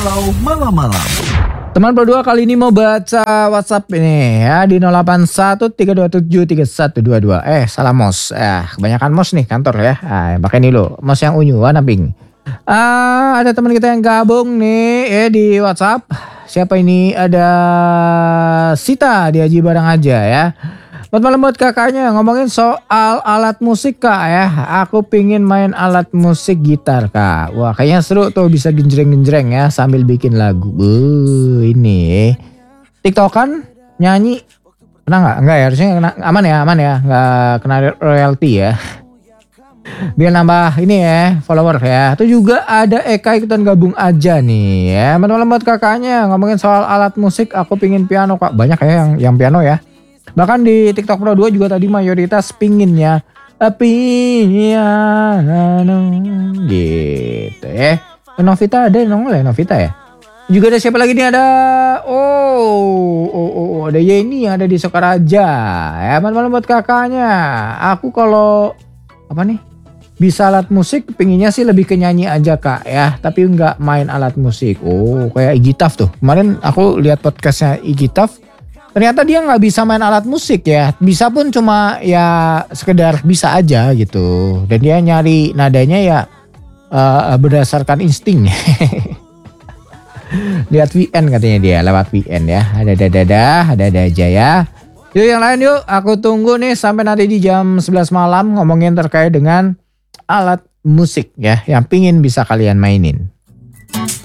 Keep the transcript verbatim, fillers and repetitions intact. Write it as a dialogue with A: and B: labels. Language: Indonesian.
A: Kalau malam-malam.
B: Teman berdua kali ini mau baca WhatsApp ini ya di nol delapan satu tiga dua tujuh tiga satu dua dua. Eh salah mos. Eh kebanyakan mos nih kantor ya. Ah pakai ini lo. Mos yang unyu warna pink. Ah ada teman kita yang gabung nih ya di WhatsApp. Siapa ini? Ada Sita di Haji Barang aja ya. Buat malam buat kakaknya ngomongin soal alat musik kak ya. Aku pingin main alat musik gitar kak. Wah kayaknya seru tuh bisa genjreng-genjreng ya sambil bikin lagu. Uh, ini TikTokan nyanyi kena nggak? Enggak ya harusnya kena, aman ya aman ya nggak kena royalti ya. Biar nambah ini ya follower ya. Itu juga ada Eka ikutan gabung aja nih ya. Malam buat kakaknya ngomongin soal alat musik. Aku pingin piano kak. Banyak ya yang yang piano ya. Bahkan di TikTok Pro dua juga tadi mayoritas pinginnya piano gitu ya. Novita ada nongol ya Novita ya. Juga ada siapa lagi nih ada oh oh, oh, oh ada Yeni yang ada di Sokaraja ya. Malam-malam buat kakaknya. Aku kalau apa nih bisa alat musik pinginnya sih lebih ke nyanyi aja kak ya. Tapi nggak main alat musik. Oh kayak Iggy Taf tuh. Kemarin aku lihat podcastnya Iggy Taf. Ternyata dia nggak bisa main alat musik ya. Bisa pun cuma ya sekedar bisa aja gitu. Dan dia nyari nadanya ya uh, berdasarkan insting. Lihat V N katanya dia lewat V N ya. Ada dada ada ada aja ya. Yuk yang lain yuk. Aku tunggu nih sampai nanti di jam sebelas malam ngomongin terkait dengan alat musik ya. Yang pingin bisa kalian mainin.